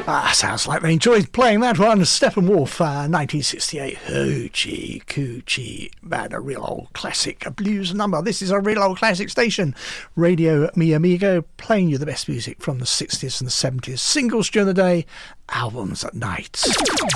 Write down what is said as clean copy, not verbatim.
Sounds like they enjoyed playing that one. Steppenwolf, 1968. Hoochie Coochie. Man, a real old classic, a blues number. This is a real old classic station. Radio Mi Amigo, playing you the best music from the 60s and the 70s. Singles during the day, albums at night.